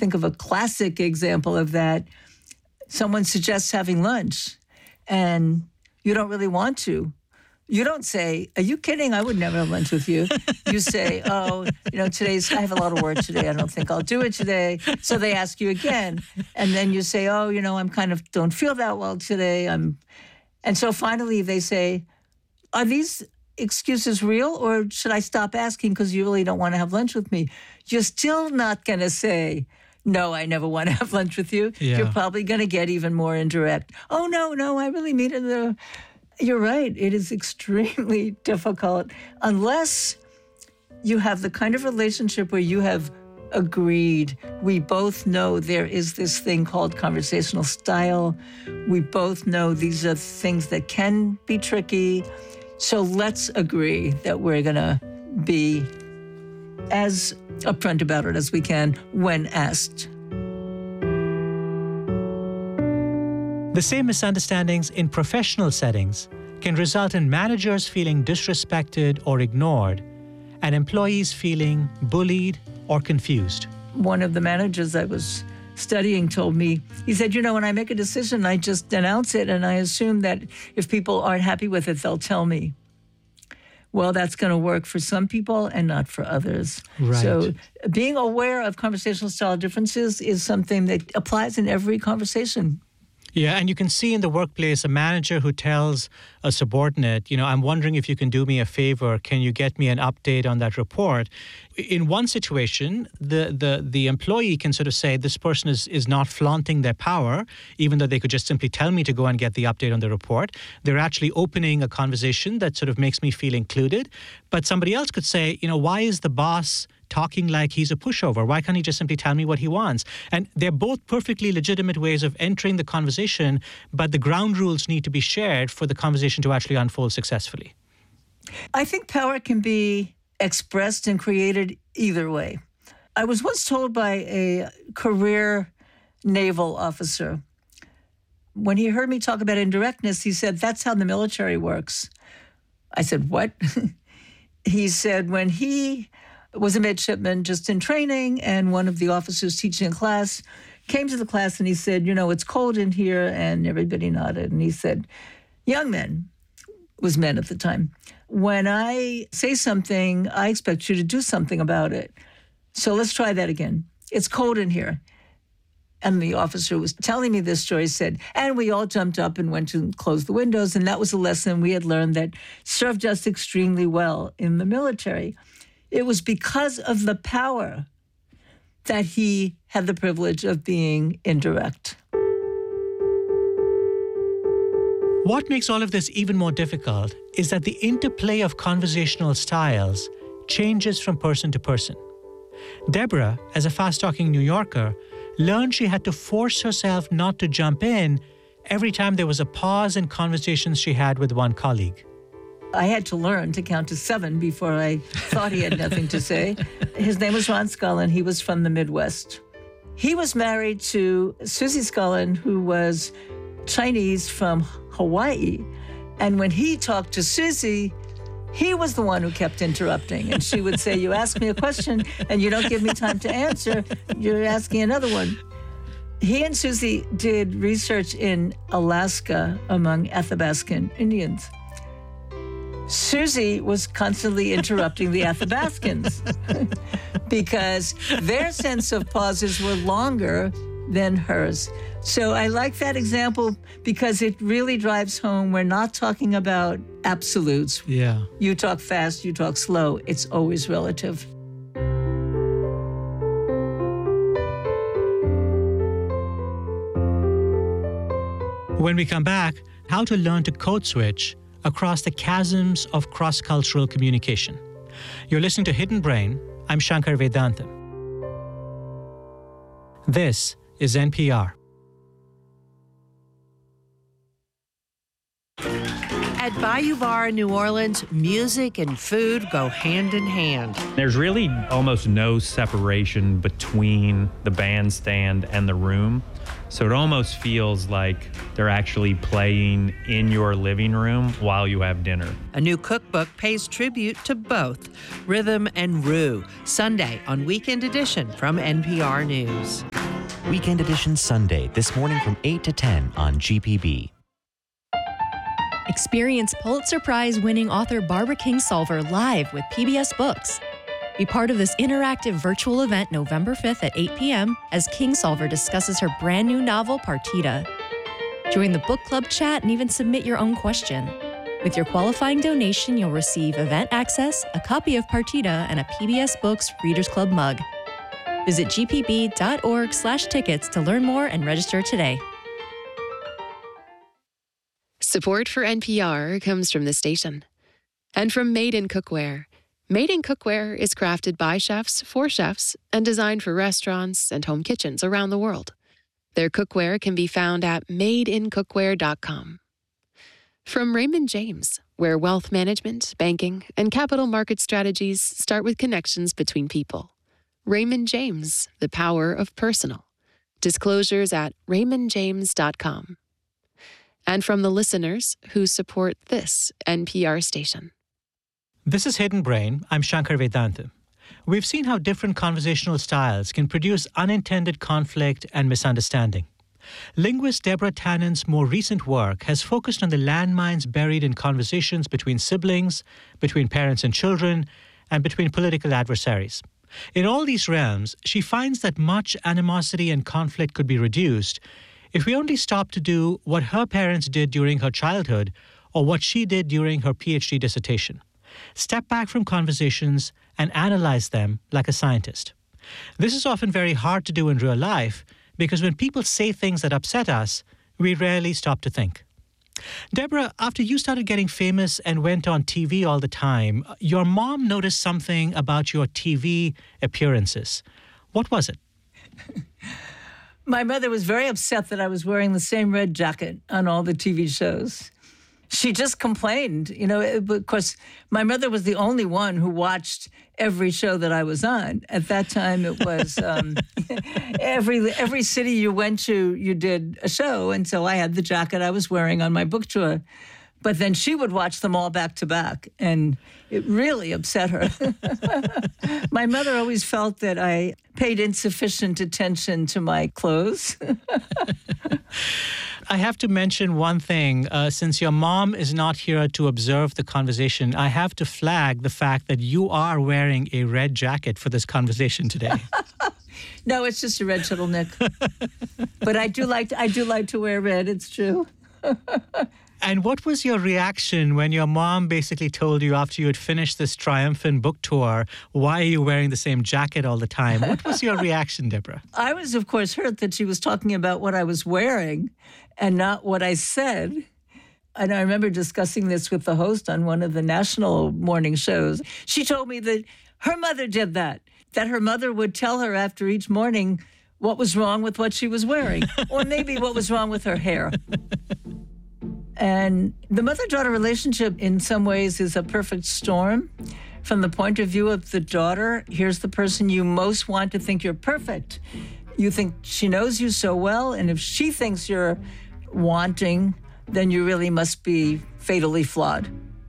think of a classic example of that. Someone suggests having lunch and you don't really want to. You don't say, "Are you kidding? I would never have lunch with you." You say, "Oh, I have a lot of work today. I don't think I'll do it today." So they ask you again. And then you say, "Oh, I'm don't feel that well today." And so finally they say, "Are these excuses real, or should I stop asking because you really don't want to have lunch with me?" You're still not going to say, "No, I never want to have lunch with you." Yeah. You're probably going to get even more indirect. "Oh, no, I really mean it." You're right. It is extremely difficult unless you have the kind of relationship where you have agreed. We both know there is this thing called conversational style. We both know these are things that can be tricky. So let's agree that we're going to be as upfront about it as we can when asked. The same misunderstandings in professional settings can result in managers feeling disrespected or ignored, and employees feeling bullied or confused. One of the managers I was studying told me, he said, when I make a decision, I just announce it, and I assume that if people aren't happy with it, they'll tell me. Well, that's going to work for some people and not for others. Right. So being aware of conversational style differences is something that applies in every conversation. Yeah, and you can see in the workplace a manager who tells a subordinate, "I'm wondering if you can do me a favor. Can you get me an update on that report?" In one situation, the employee can sort of say, "This person is not flaunting their power, even though they could just simply tell me to go and get the update on the report. They're actually opening a conversation that sort of makes me feel included." But somebody else could say, "Why is the boss talking like he's a pushover? Why can't he just simply tell me what he wants?" And they're both perfectly legitimate ways of entering the conversation, but the ground rules need to be shared for the conversation to actually unfold successfully. I think power can be expressed and created either way. I was once told by a career naval officer, when he heard me talk about indirectness, he said, "That's how the military works." I said, "What?" He said, when he was a midshipman just in training, and one of the officers teaching a class came to the class and he said, "It's cold in here," and everybody nodded. And he said, "Young men," it was men at the time, "when I say something, I expect you to do something about it. So let's try that again. It's cold in here." And the officer who was telling me this story said, "And we all jumped up and went to close the windows." And that was a lesson we had learned that served us extremely well in the military. It was because of the power that he had the privilege of being indirect. What makes all of this even more difficult is that the interplay of conversational styles changes from person to person. Deborah, as a fast-talking New Yorker, learned she had to force herself not to jump in every time there was a pause in conversations she had with one colleague. I had to learn to count to 7 before I thought he had nothing to say. His name was Ron Scullin. He was from the Midwest. He was married to Susie Scullin, who was Chinese from Hawaii. And when he talked to Susie, he was the one who kept interrupting. And she would say, "You ask me a question and you don't give me time to answer. You're asking another one." He and Susie did research in Alaska among Athabascan Indians. Susie was constantly interrupting the Athabascans because their sense of pauses were longer than hers. So I like that example because it really drives home we're not talking about absolutes. Yeah. You talk fast, you talk slow. It's always relative. When we come back, how to learn to code switch across the chasms of cross-cultural communication. You're listening to Hidden Brain. I'm Shankar Vedantam. This is NPR. At Bayou Bar in New Orleans, music and food go hand in hand. There's really almost no separation between the bandstand and the room. So it almost feels like they're actually playing in your living room while you have dinner. A new cookbook pays tribute to both rhythm and roux. Sunday on Weekend Edition from NPR News. Weekend Edition Sunday, this morning from 8 to 10 on GPB. Experience Pulitzer Prize-winning author Barbara Kingsolver live with PBS Books. Be part of this interactive virtual event November 5th at 8 p.m. as Kingsolver discusses her brand new novel, Partita. Join the book club chat and even submit your own question. With your qualifying donation, you'll receive event access, a copy of Partita, and a PBS Books Readers Club mug. Visit gpb.org/tickets to learn more and register today. Support for NPR comes from the station and from Made in Cookware. Made in Cookware is crafted by chefs for chefs and designed for restaurants and home kitchens around the world. Their cookware can be found at madeincookware.com. From Raymond James, where wealth management, banking, and capital market strategies start with connections between people. Raymond James, the power of personal. Disclosures at raymondjames.com. And from the listeners who support this NPR station. This is Hidden Brain. I'm Shankar Vedanta. We've seen how different conversational styles can produce unintended conflict and misunderstanding. Linguist Deborah Tannen's more recent work has focused on the landmines buried in conversations between siblings, between parents and children, and between political adversaries. In all these realms, she finds that much animosity and conflict could be reduced if we only stop to do what her parents did during her childhood or what she did during her PhD dissertation. Step back from conversations and analyze them like a scientist. This is often very hard to do in real life because when people say things that upset us, we rarely stop to think. Deborah, after you started getting famous and went on TV all the time, your mom noticed something about your TV appearances. What was it? My mother was very upset that I was wearing the same red jacket on all the TV shows. She just complained, of course, my mother was the only one who watched every show that I was on. At that time, it was every city you went to, you did a show. And so I had the jacket I was wearing on my book tour. But then she would watch them all back to back, and it really upset her. My mother always felt that I paid insufficient attention to my clothes. I have to mention one thing. Since your mom is not here to observe the conversation, I have to flag the fact that you are wearing a red jacket for this conversation today. No, it's just a red turtleneck. But I do like to wear red. It's true. And what was your reaction when your mom basically told you after you had finished this triumphant book tour, why are you wearing the same jacket all the time? What was your reaction, Deborah? I was, of course, hurt that she was talking about what I was wearing and not what I said. And I remember discussing this with the host on one of the national morning shows. She told me that her mother did that her mother would tell her after each morning what was wrong with what she was wearing, or maybe what was wrong with her hair. And the mother-daughter relationship in some ways is a perfect storm. From the point of view of the daughter, here's the person you most want to think you're perfect. You think she knows you so well, and if she thinks you're wanting, then you really must be fatally flawed.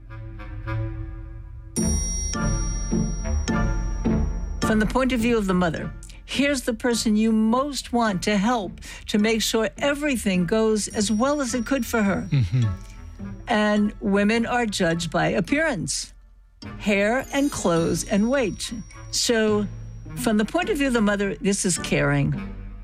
From the point of view of the mother, here's the person you most want to help to make sure everything goes as well as it could for her. Mm-hmm. And women are judged by appearance, hair and clothes and weight. So from the point of view of the mother, this is caring.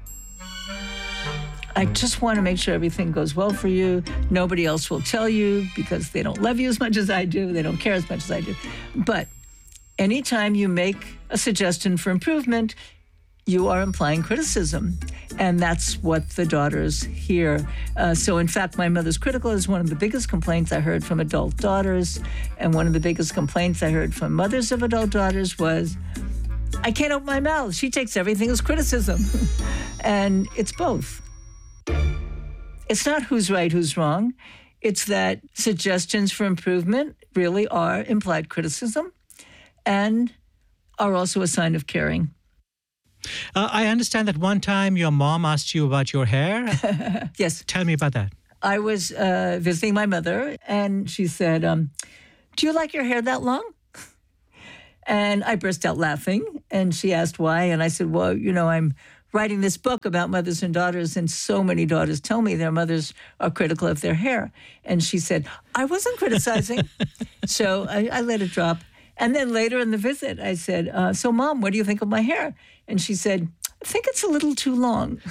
I just want to make sure everything goes well for you. Nobody else will tell you because they don't love you as much as I do. They don't care as much as I do. But anytime you make a suggestion for improvement, you are implying criticism. And that's what the daughters hear. So in fact, my mother's critical is one of the biggest complaints I heard from adult daughters. And one of the biggest complaints I heard from mothers of adult daughters was, I can't open my mouth. She takes everything as criticism. And it's both. It's not who's right, who's wrong. It's that suggestions for improvement really are implied criticism and are also a sign of caring. I understand that one time your mom asked you about your hair. Yes. Tell me about that. I was visiting my mother, and she said, do you like your hair that long? And I burst out laughing, and she asked why. And I said, well, I'm writing this book about mothers and daughters, and so many daughters tell me their mothers are critical of their hair. And she said, I wasn't criticizing. So I let it drop. And then later in the visit, I said, so Mom, what do you think of my hair? And she said, I think it's a little too long.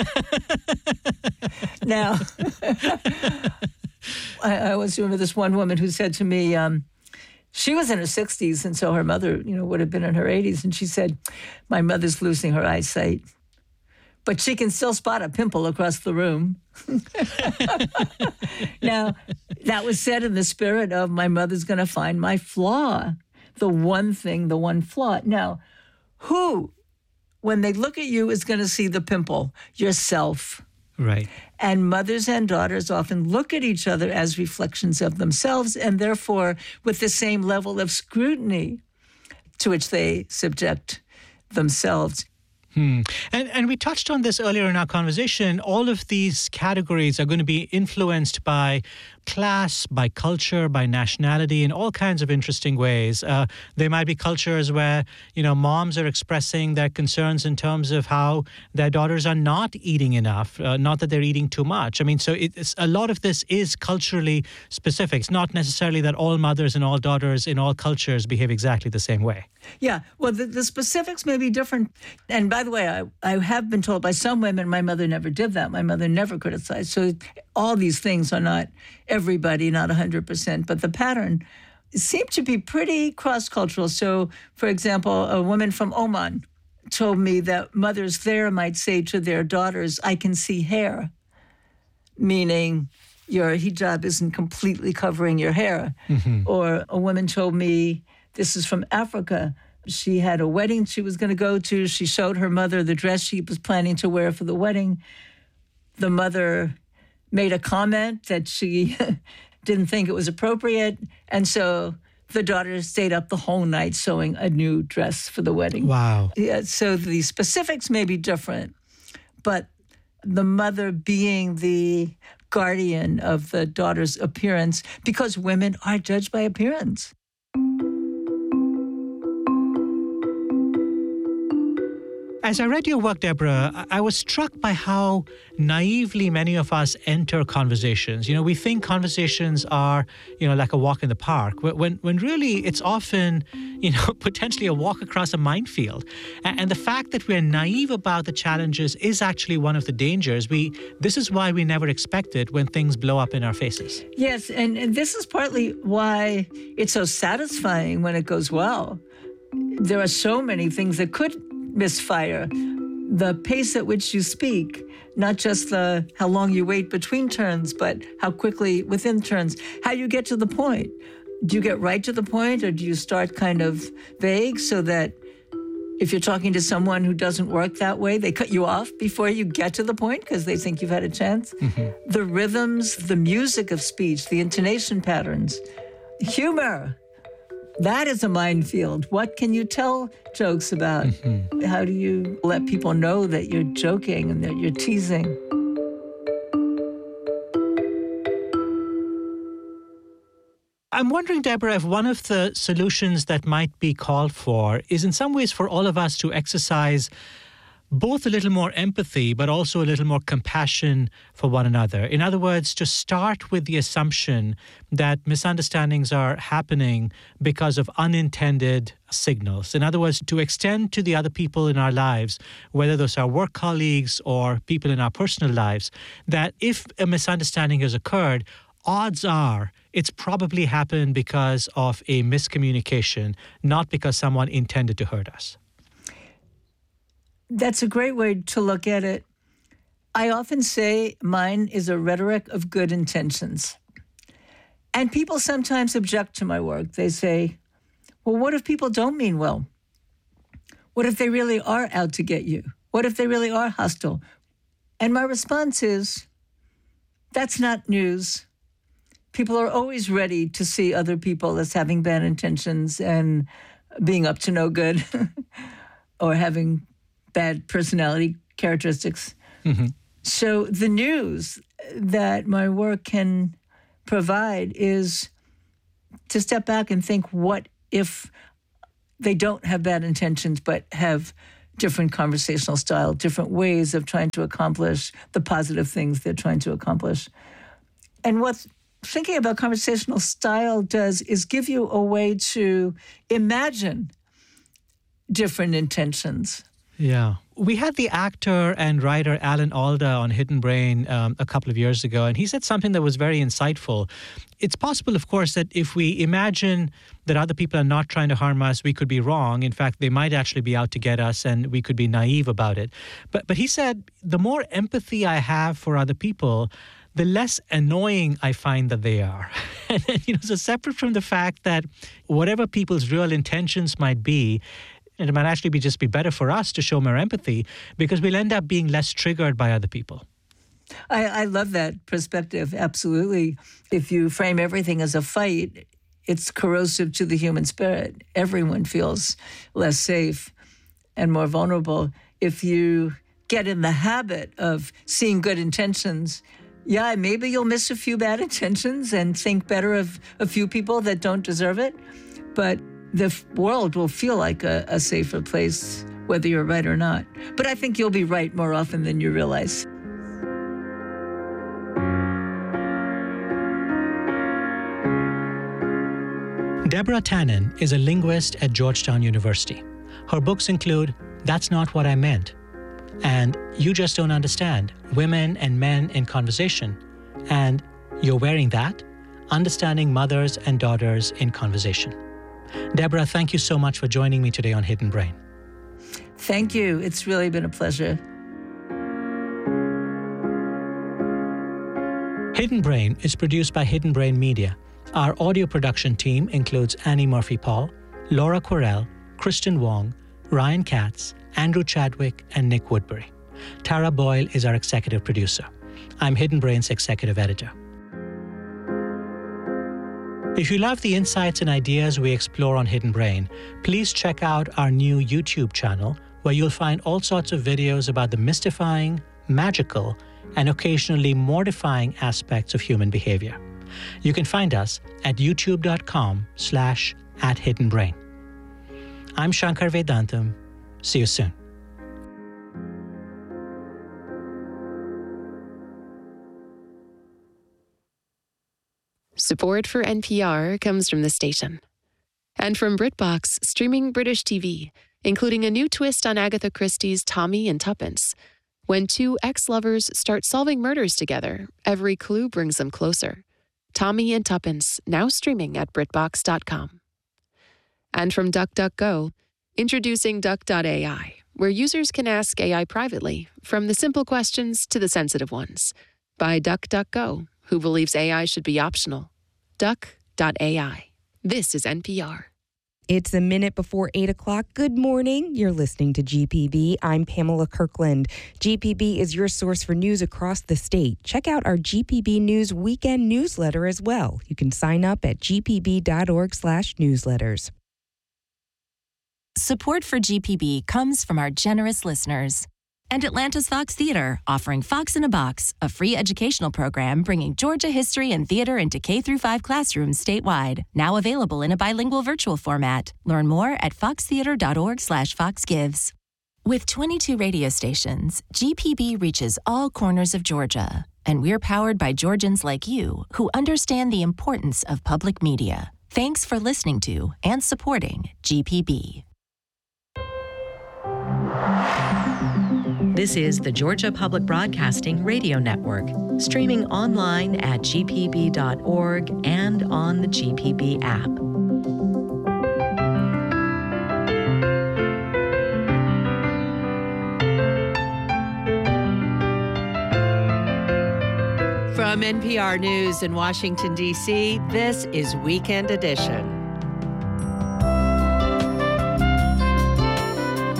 Now, I always remember this one woman who said to me, she was in her 60s, and so her mother, would have been in her 80s. And she said, my mother's losing her eyesight, but she can still spot a pimple across the room. Now, that was said in the spirit of my mother's going to find my flaw, the one thing, the one flaw. Now, who, when they look at you, is going to see the pimple? Yourself. Right. And mothers and daughters often look at each other as reflections of themselves, and therefore with the same level of scrutiny to which they subject themselves. And we touched on this earlier in our conversation. All of these categories are going to be influenced by class, by culture, by nationality in all kinds of interesting ways. There might be cultures where, moms are expressing their concerns in terms of how their daughters are not eating enough, not that they're eating too much. I mean, so a lot of this is culturally specific. It's not necessarily that all mothers and all daughters in all cultures behave exactly the same way. Yeah, well, the specifics may be different. And by the way, I have been told by some women, my mother never did that. My mother never criticized. So all these things are not everybody, not 100%, but the pattern seemed to be pretty cross-cultural. So, for example, a woman from Oman told me that mothers there might say to their daughters, I can see hair, meaning your hijab isn't completely covering your hair. Mm-hmm. Or a woman told me, this is from Africa, she had a wedding she was going to go to. She showed her mother the dress she was planning to wear for the wedding. The mother made a comment that she didn't think it was appropriate. And so the daughter stayed up the whole night sewing a new dress for the wedding. Wow. Yeah, so the specifics may be different, but the mother being the guardian of the daughter's appearance, because women are judged by appearance. As I read your work, Deborah, I was struck by how naively many of us enter conversations. We think conversations are, like a walk in the park, when really it's often, potentially a walk across a minefield. And the fact that we're naive about the challenges is actually one of the dangers. This is why we never expect it when things blow up in our faces. Yes, and this is partly why it's so satisfying when it goes well. There are so many things that could misfire. The pace at which you speak, not just how long you wait between turns, but how quickly within turns, how you get to the point. Do you get right to the point, or do you start kind of vague so that if you're talking to someone who doesn't work that way, they cut you off before you get to the point because they think you've had a chance? Mm-hmm. The rhythms, the music of speech, the intonation patterns, humor. That is a minefield. What can you tell jokes about? Mm-hmm. How do you let people know that you're joking and that you're teasing? I'm wondering, Deborah, if one of the solutions that might be called for is in some ways for all of us to exercise both a little more empathy, but also a little more compassion for one another. In other words, to start with the assumption that misunderstandings are happening because of unintended signals. In other words, to extend to the other people in our lives, whether those are work colleagues or people in our personal lives, that if a misunderstanding has occurred, odds are it's probably happened because of a miscommunication, not because someone intended to hurt us. That's a great way to look at it. I often say mine is a rhetoric of good intentions. And people sometimes object to my work. They say, well, what if people don't mean well? What if they really are out to get you? What if they really are hostile? And my response is, that's not news. people are always ready to see other people as having bad intentions and being up to no good or having bad personality characteristics. Mm-hmm. So the news that my work can provide is to step back and think, what if they don't have bad intentions but have different conversational style, different ways of trying to accomplish the positive things they're trying to accomplish. And what thinking about conversational style does is give you a way to imagine different intentions. Yeah. We had the actor and writer Alan Alda on Hidden Brain a couple of years ago, and he said something that was very insightful. It's possible, of course, that if we imagine that other people are not trying to harm us, we could be wrong. In fact, they might actually be out to get us, and we could be naive about it. But he said, the more empathy I have for other people, the less annoying I find that they are. And so separate from the fact that whatever people's real intentions might be, it might actually just be better for us to show more empathy because we'll end up being less triggered by other people. I love that perspective, absolutely. If you frame everything as a fight, it's corrosive to the human spirit. Everyone feels less safe and more vulnerable. If you get in the habit of seeing good intentions, yeah, maybe you'll miss a few bad intentions and think better of a few people that don't deserve it, but the world will feel like a safer place, whether you're right or not. But I think you'll be right more often than you realize. Deborah Tannen is a linguist at Georgetown University. Her books include That's Not What I Meant and You Just Don't Understand, Women and Men in Conversation, and You're Wearing That? Understanding Mothers and Daughters in Conversation. Deborah, thank you so much for joining me today on Hidden Brain. Thank you. It's really been a pleasure. Hidden Brain is produced by Hidden Brain Media. Our audio production team includes Annie Murphy-Paul, Laura Correll, Kristen Wong, Ryan Katz, Andrew Chadwick, and Nick Woodbury. Tara Boyle is our executive producer. I'm Hidden Brain's executive editor. If you love the insights and ideas we explore on Hidden Brain, please check out our new YouTube channel, where you'll find all sorts of videos about the mystifying, magical, and occasionally mortifying aspects of human behavior. You can find us at youtube.com/@hiddenbrain. I'm Shankar Vedantam. See you soon. Support for NPR comes from the station. And from BritBox, streaming British TV, including a new twist on Agatha Christie's Tommy and Tuppence. When two ex-lovers start solving murders together, every clue brings them closer. Tommy and Tuppence, now streaming at BritBox.com. And from DuckDuckGo, introducing Duck.ai, where users can ask AI privately, from the simple questions to the sensitive ones. By DuckDuckGo, who believes AI should be optional. Duck.ai. This is NPR. It's a minute before 8 o'clock. Good morning. You're listening to GPB. I'm Pamela Kirkland. GPB is your source for news across the state. Check out our GPB News weekend newsletter as well. You can sign up at gpb.org/newsletters. Support for GPB comes from our generous listeners. And Atlanta's Fox Theater, offering Fox in a Box, a free educational program bringing Georgia history and theater into K-5 classrooms statewide. Now available in a bilingual virtual format. Learn more at foxtheater.org/foxgives. With 22 radio stations, GPB reaches all corners of Georgia. And we're powered by Georgians like you who understand the importance of public media. Thanks for listening to and supporting GPB. This is the Georgia Public Broadcasting Radio Network, streaming online at gpb.org and on the GPB app. From NPR News in Washington, D.C., this is Weekend Edition.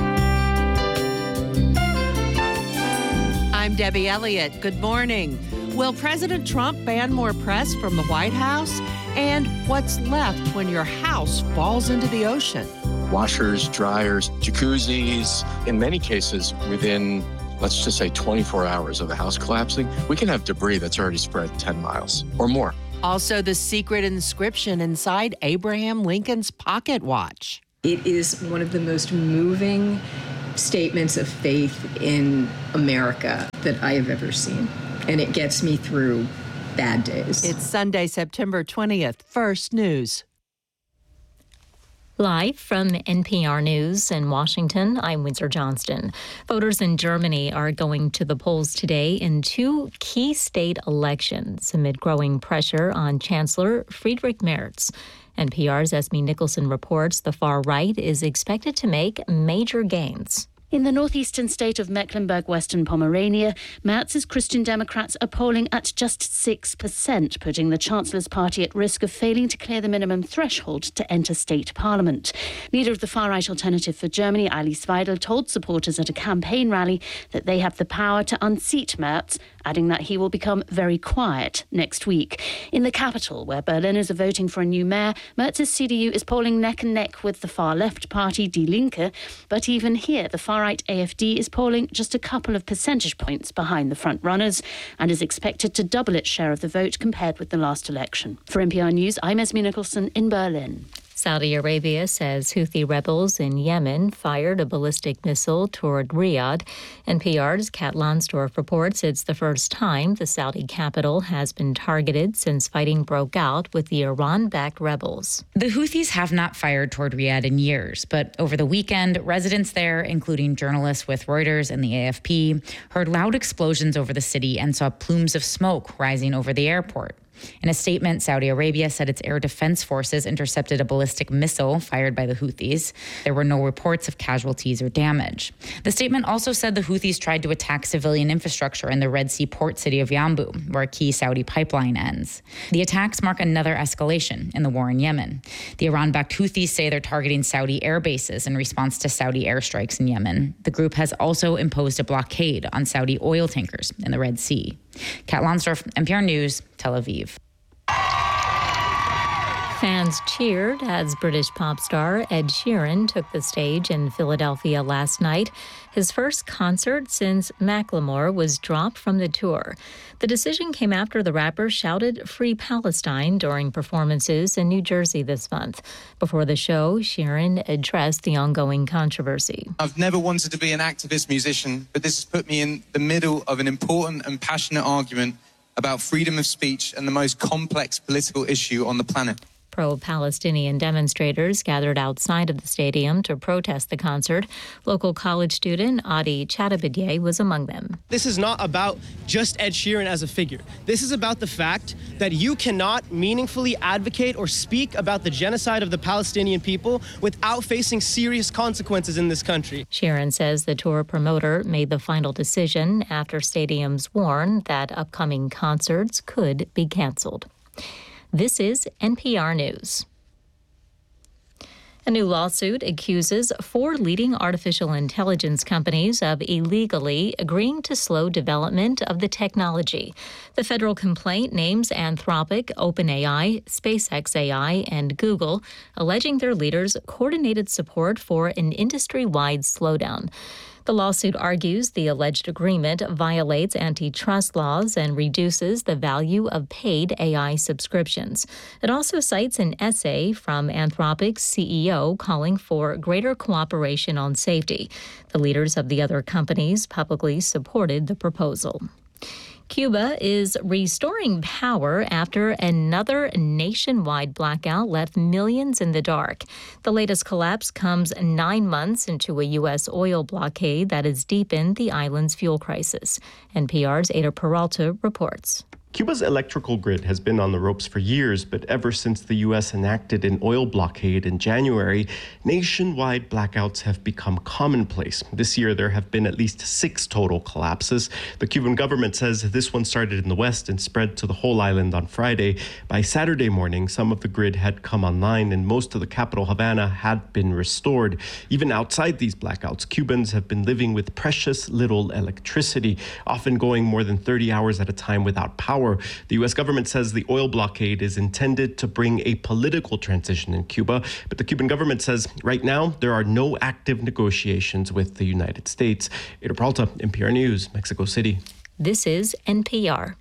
I'm Debbie Elliott. Good morning. Will President Trump ban more press from the White House? And what's left when your house falls into the ocean? Washers, dryers, jacuzzis, in many cases within, let's just say 24 hours of the house collapsing, we can have debris that's already spread 10 miles or more. Also, the secret inscription inside Abraham Lincoln's pocket watch. It is one of the most moving statements of faith in America that I have ever seen. And it gets me through bad days. It's Sunday, September 20th. First News. Live from NPR News in Washington, I'm Windsor Johnston. Voters in Germany are going to the polls today in two key state elections amid growing pressure on Chancellor Friedrich Merz. NPR's Esme Nicholson reports the far right is expected to make major gains. In the northeastern state of Mecklenburg-Western Pomerania, Merz's Christian Democrats are polling at just 6%, putting the Chancellor's party at risk of failing to clear the minimum threshold to enter state parliament. Leader of the far-right Alternative for Germany, Alice Weidel, told supporters at a campaign rally that they have the power to unseat Merz, adding that he will become very quiet next week. In the capital, where Berliners are voting for a new mayor, Merz's CDU is polling neck and neck with the far-left party Die Linke, but even here, the far-right AfD is polling just a couple of percentage points behind the front-runners and is expected to double its share of the vote compared with the last election. For NPR News, I'm Esme Nicholson in Berlin. Saudi Arabia says Houthi rebels in Yemen fired a ballistic missile toward Riyadh. NPR's Kat Lonsdorf reports it's the first time the Saudi capital has been targeted since fighting broke out with the Iran-backed rebels. The Houthis have not fired toward Riyadh in years, but over the weekend, residents there, including journalists with Reuters and the AFP, heard loud explosions over the city and saw plumes of smoke rising over the airport. In a statement, Saudi Arabia said its air defense forces intercepted a ballistic missile fired by the Houthis. There were no reports of casualties or damage. The statement also said the Houthis tried to attack civilian infrastructure in the Red Sea port city of Yanbu, where a key Saudi pipeline ends. The attacks mark another escalation in the war in Yemen. The Iran-backed Houthis say they're targeting Saudi air bases in response to Saudi airstrikes in Yemen. The group has also imposed a blockade on Saudi oil tankers in the Red Sea. Kat Lonsdorf, NPR News, Tel Aviv. Fans cheered as British pop star Ed Sheeran took the stage in Philadelphia last night, his first concert since Macklemore was dropped from the tour. The decision came after the rapper shouted "Free Palestine" during performances in New Jersey this month. Before the show, Sheeran addressed the ongoing controversy. I've never wanted to be an activist musician, but this has put me in the middle of an important and passionate argument about freedom of speech and the most complex political issue on the planet. Pro-Palestinian demonstrators gathered outside of the stadium to protest the concert. Local college student Adi Chatabidye was among them. This is not about just Ed Sheeran as a figure. This is about the fact that you cannot meaningfully advocate or speak about the genocide of the Palestinian people without facing serious consequences in this country. Sheeran says the tour promoter made the final decision after stadiums warned that upcoming concerts could be canceled. This is NPR News. A new lawsuit accuses 4 leading artificial intelligence companies of illegally agreeing to slow development of the technology. The federal complaint names Anthropic, OpenAI, SpaceX AI, and Google, alleging their leaders' coordinated support for an industry-wide slowdown. The lawsuit argues the alleged agreement violates antitrust laws and reduces the value of paid AI subscriptions. It also cites an essay from Anthropic's CEO calling for greater cooperation on safety. The leaders of the other companies publicly supported the proposal. Cuba is restoring power after another nationwide blackout left millions in the dark. The latest collapse comes 9 months into a U.S. oil blockade that has deepened the island's fuel crisis. NPR's Ada Peralta reports. Cuba's electrical grid has been on the ropes for years, but ever since the U.S. enacted an oil blockade in January, nationwide blackouts have become commonplace. This year, there have been at least 6 total collapses. The Cuban government says this one started in the west and spread to the whole island on Friday. By Saturday morning, some of the grid had come online and most of the capital, Havana, had been restored. Even outside these blackouts, Cubans have been living with precious little electricity, often going more than 30 hours at a time without power. The U.S. government says the oil blockade is intended to bring a political transition in Cuba, but the Cuban government says right now there are no active negotiations with the United States. Ada Peralta, NPR News, Mexico City. This is NPR.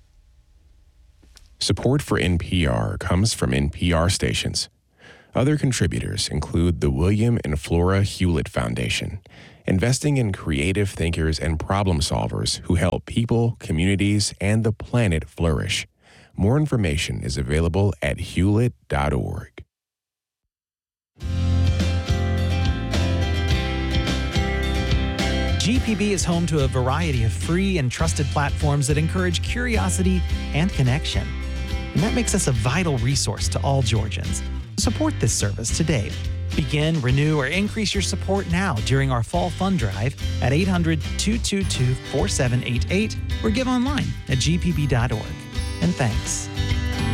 Support for NPR comes from NPR stations. Other contributors include the William and Flora Hewlett Foundation, investing in creative thinkers and problem solvers who help people, communities, and the planet flourish. More information is available at hewlett.org. GPB is home to a variety of free and trusted platforms that encourage curiosity and connection. And that makes us a vital resource to all Georgians. Support this service today. Begin, renew, or increase your support now during our fall fund drive at 800-222-4788 or give online at gpb.org. And thanks.